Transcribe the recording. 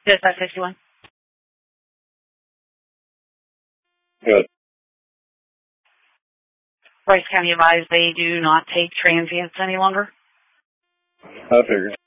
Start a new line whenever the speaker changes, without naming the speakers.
Just 561.
Good.
Bryce County advised they do not take transients any longer.
I figured.